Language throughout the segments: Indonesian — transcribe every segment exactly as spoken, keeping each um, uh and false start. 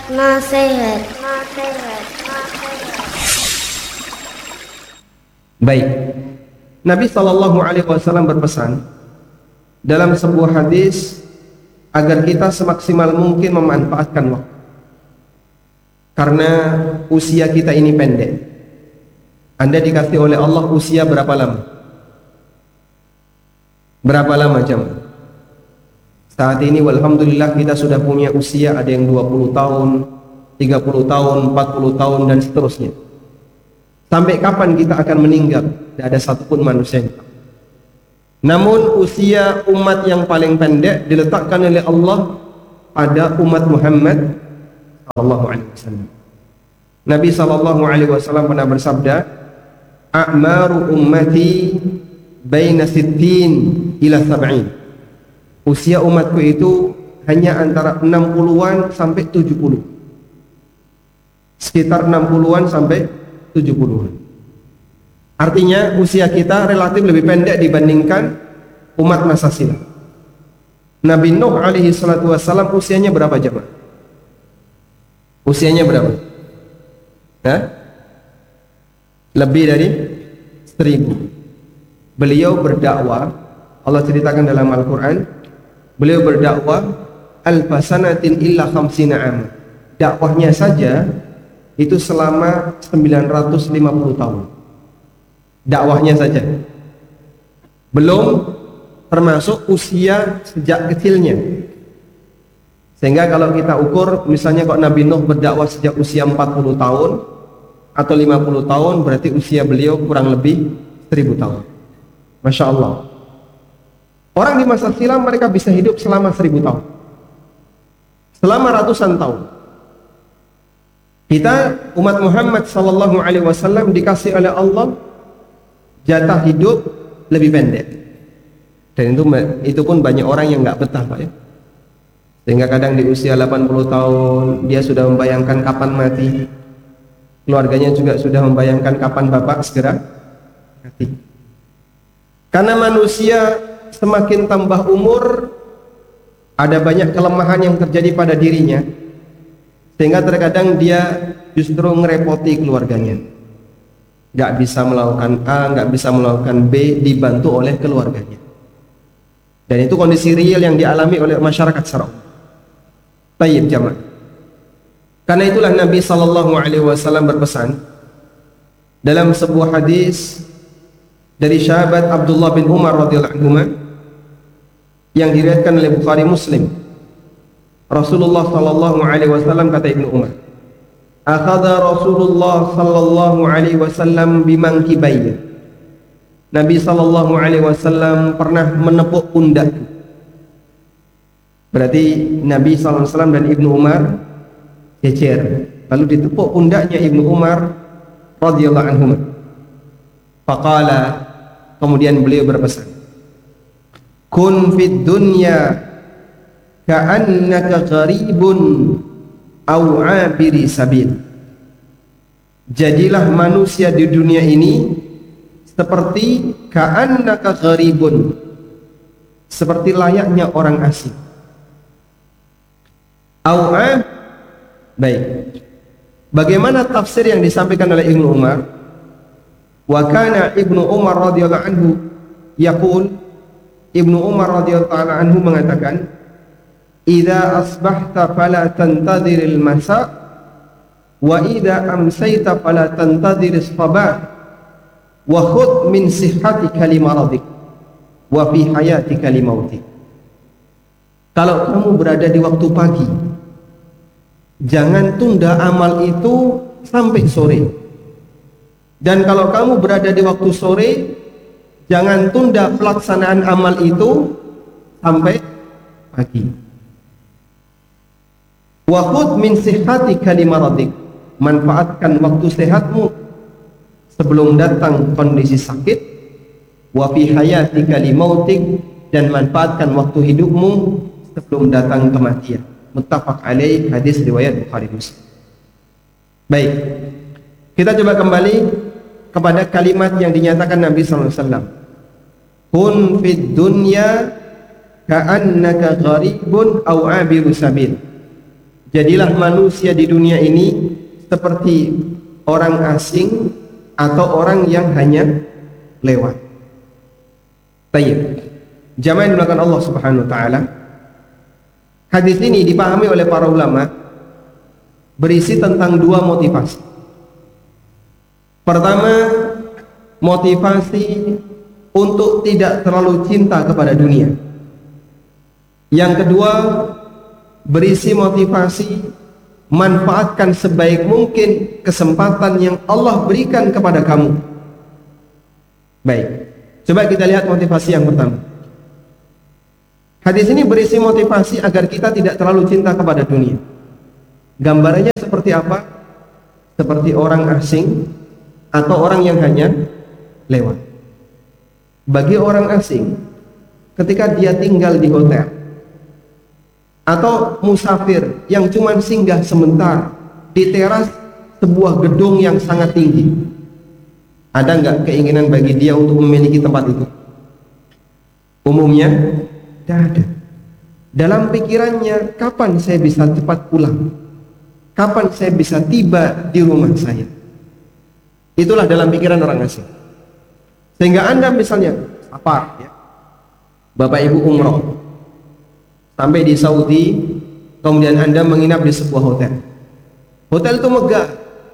Nasihat. Nasihat. Nasihat. Baik, Nabi Shallallahu Alaihi Wasallam berpesan dalam sebuah hadis agar kita semaksimal mungkin memanfaatkan waktu, karena usia kita ini pendek. Anda dikasih oleh Allah usia berapa lama? Berapa lama jam? Saat ini walhamdulillah kita sudah punya usia, ada yang dua puluh tahun, tiga puluh tahun, empat puluh tahun dan seterusnya. Sampai kapan kita akan meninggal? Tidak ada satupun manusia yang tahu. Namun usia umat yang paling pendek diletakkan oleh Allah pada umat Muhammad sallallahu alaihi wasallam. Nabi sallallahu alaihi wasallam pernah bersabda, "A'maru ummati baina sittin ila sab'in." Usia umatku itu hanya antara enam puluhan sampai tujuh puluh. Sekitar enam puluhan sampai tujuh puluhan. Artinya usia kita relatif lebih pendek dibandingkan umat masa silam. Nabi Nuh alaihi salatu wassalam usianya berapa jemaah? Usianya berapa? Hah? Lebih dari seribu. Beliau berdakwah, Allah ceritakan dalam Al-Quran, beliau berdakwah alfasanatin illa khamsina am. Dakwahnya saja itu selama sembilan ratus lima puluh tahun. Dakwahnya saja. Belum termasuk usia sejak kecilnya. Sehingga kalau kita ukur, misalnya kok Nabi Nuh berdakwah sejak usia empat puluh tahun atau lima puluh tahun, berarti usia beliau kurang lebih seribu tahun. Masya Allah. Orang di masa silam mereka bisa hidup selama seribu tahun, selama ratusan tahun. Kita umat Muhammad sallallahu alaihi wasallam dikasih oleh Allah jatah hidup lebih pendek. Dan itu itu pun banyak orang yang nggak betah, Pak ya. Sehingga kadang di usia delapan puluh tahun dia sudah membayangkan kapan mati. Keluarganya juga sudah membayangkan kapan bapak segera mati. Karena manusia semakin tambah umur, ada banyak kelemahan yang terjadi pada dirinya, sehingga terkadang dia justru ngerepoti keluarganya. Gak bisa melakukan A, gak bisa melakukan B, dibantu oleh keluarganya. Dan itu kondisi real yang dialami oleh masyarakat secara umum. Tayyib jamaah. Karena itulah Nabi sallallahu alaihi wasallam berpesan dalam sebuah hadis dari sahabat Abdullah bin Umar radhiyallahu anhu yang diriwayatkan oleh Bukhari Muslim. Rasulullah sallallahu alaihi wasallam kata Ibnu Umar, "Akhadha Rasulullah sallallahu alaihi wasallam bimankibayya." Nabi sallallahu alaihi wasallam pernah menepuk pundakku. Berarti Nabi sallallahu alaihi wasallam dan Ibnu Umar jejer, lalu ditepuk pundaknya Ibnu Umar radhiyallahu anhu. Faqala, kemudian beliau berpesan, "Kun fid dunya ka'annaka gharibun aw 'abiri sabil." Jadilah manusia di dunia ini seperti ka'annaka gharibun, seperti layaknya orang asing. Aw 'ab, baik. Bagaimana tafsir yang disampaikan oleh Ibnu Umar? Wa kana Ibnu Umar radhiyallahu anhu yaqul, Ibnu Umar radhiyallahu ta'ala anhu mengatakan, "Idza asbahta fala tantadhiril masa wa idza amsayta fala tantadhiris sabah wa khudh min sihhatika limaradik wa fi hayatika limautik." Kalau kamu berada di waktu pagi, jangan tunda amal itu sampai sore. Dan kalau kamu berada di waktu sore, jangan tunda pelaksanaan amal itu sampai pagi. Wa khudh min sihhatika limaradik, manfaatkan waktu sehatmu sebelum datang kondisi sakit. Wa fi hayatika limautik, dan manfaatkan waktu hidupmu sebelum datang kematian. Muttafaq alaih, hadis riwayat Bukhari Muslim. Baik, kita coba kembali kepada kalimat yang dinyatakan Nabi sallallahu alaihi wasallam, "Kun fid dunya ka'annaka gharibun aw 'abiru sabil." jadilah manusia di dunia ini seperti orang asing atau orang yang hanya lewat. Baik. Jamaah yang dimuliakan Allah Subhanahu wa taala. Hadis ini dipahami oleh para ulama berisi tentang dua motivasi. Pertama, motivasi untuk tidak terlalu cinta kepada dunia. Yang kedua, berisi motivasi manfaatkan sebaik mungkin kesempatan yang Allah berikan kepada kamu. Baik, coba kita lihat motivasi yang pertama. Hadis ini berisi motivasi agar kita tidak terlalu cinta kepada dunia. Gambarannya seperti apa? Seperti orang asing atau orang yang hanya lewat. Bagi orang asing, ketika dia tinggal di hotel atau musafir yang cuma singgah sebentar di teras sebuah gedung yang sangat tinggi, ada nggak keinginan bagi dia untuk memiliki tempat itu? Umumnya tidak ada. Dalam pikirannya, kapan saya bisa cepat pulang? Kapan saya bisa tiba di rumah saya? Itulah dalam pikiran orang asing. Sehingga Anda misalnya apa ya? Bapak Ibu umroh sampai di Saudi, kemudian Anda menginap di sebuah hotel. Hotel itu megah.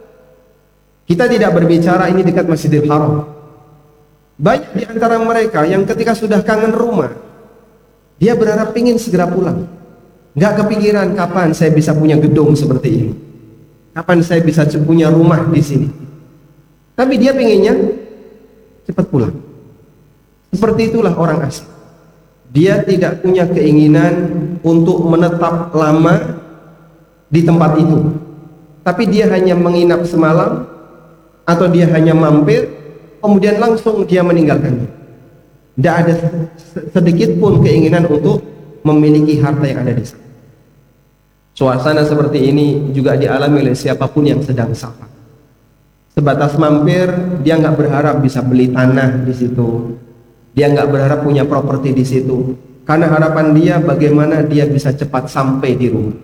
Kita tidak berbicara ini dekat Masjidil Haram. Banyak di antara mereka yang ketika sudah kangen rumah, dia berharap ingin segera pulang. Nggak kepikiran kapan saya bisa punya gedung seperti ini, kapan saya bisa punya rumah di sini. Tapi dia pinginnya cepat pulang. Seperti itulah orang asing. Dia tidak punya keinginan untuk menetap lama di tempat itu, tapi dia hanya menginap semalam atau dia hanya mampir, kemudian langsung dia meninggalkannya. Tidak ada sedikit pun keinginan untuk memiliki harta yang ada di sana. Suasana seperti ini juga dialami oleh siapapun yang sedang safar. Sebatas mampir, dia nggak berharap bisa beli tanah di situ. Dia nggak berharap punya properti di situ, karena harapan dia bagaimana dia bisa cepat sampai di rumah.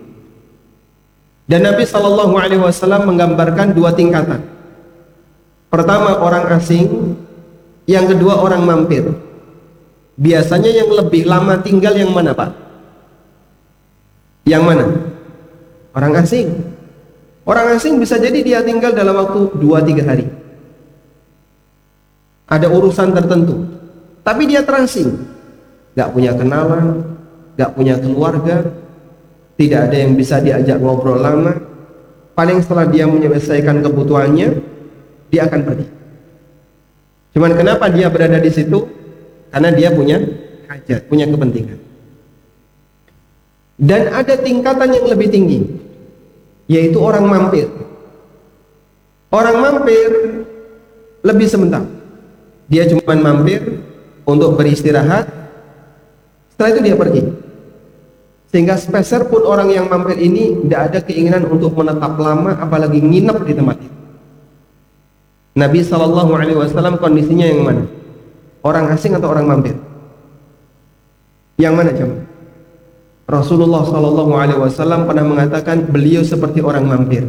Dan Nabi Shallallahu Alaihi Wasallam menggambarkan dua tingkatan. Pertama orang asing, yang kedua orang mampir. Biasanya yang lebih lama tinggal yang mana, Pak? Yang mana? Orang asing. Orang asing bisa jadi dia tinggal dalam waktu dua tiga hari. Ada urusan tertentu, tapi dia terasing, gak punya kenalan, gak punya keluarga, tidak ada yang bisa diajak ngobrol lama. Paling setelah dia menyelesaikan kebutuhannya, dia akan pergi. Cuman kenapa dia berada di situ? Karena dia punya hajat, punya kepentingan. Dan ada tingkatan yang lebih tinggi, yaitu orang mampir. Orang mampir lebih sebentar. Dia cuma mampir untuk beristirahat, setelah itu dia pergi. Sehingga sepeser pun orang yang mampir ini tidak ada keinginan untuk menetap lama, apalagi nginep di tempat itu. Nabi Shallallahu Alaihi Wasallam kondisinya yang mana? Orang asing atau orang mampir? Yang mana jemaah? Rasulullah Shallallahu Alaihi Wasallam pernah mengatakan beliau seperti orang mampir.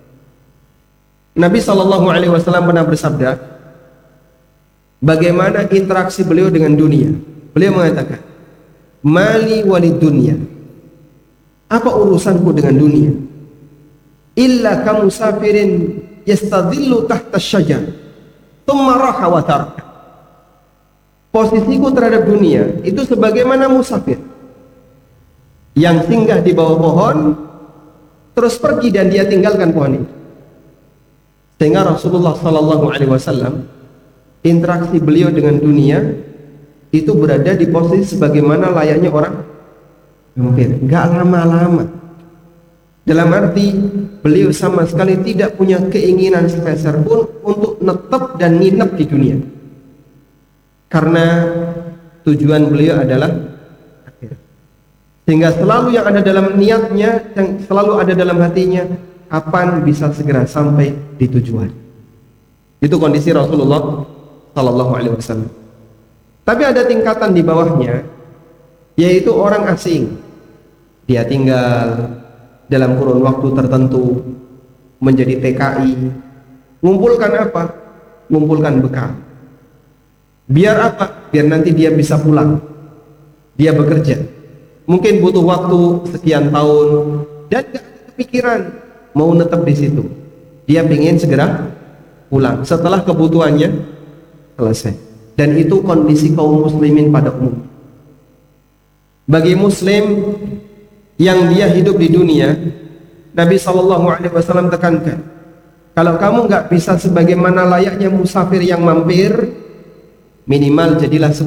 Nabi Shallallahu Alaihi Wasallam pernah bersabda, bagaimana interaksi beliau dengan dunia? Beliau mengatakan, mali walid dunia. Apa urusanku dengan dunia? Illa kamu safirin yastadillu tahta syajar, thumma raha wa taraka. Posisiku terhadap dunia itu sebagaimana musafir yang singgah di bawah pohon, terus pergi dan dia tinggalkan pohon itu. Sehingga Rasulullah Sallallahu Alaihi Wasallam interaksi beliau dengan dunia itu berada di posisi sebagaimana layaknya orang mampir, nggak lama-lama. Dalam arti beliau sama sekali tidak punya keinginan sepeser pun untuk netap dan nginep di dunia, karena tujuan beliau adalah akhir. Sehingga selalu yang ada dalam niatnya, yang selalu ada dalam hatinya, kapan bisa segera sampai di tujuan. Itu kondisi Rasulullah Sallallahu Alaihi Wasallam. Tapi ada tingkatan di bawahnya, yaitu orang asing. Dia tinggal dalam kurun waktu tertentu menjadi T K I. Ngumpulkan apa? Ngumpulkan bekal. Biar apa? Biar nanti dia bisa pulang. Dia bekerja. Mungkin butuh waktu sekian tahun dan gak ada kepikiran mau netap di situ. Dia ingin segera pulang setelah kebutuhannya selesai. Dan itu kondisi kaum muslimin pada umum. Bagi muslim yang dia hidup di dunia, Nabi shallallahu alaihi wasallam tekankan, kalau kamu nggak bisa sebagaimana layaknya musafir yang mampir, minimal jadilah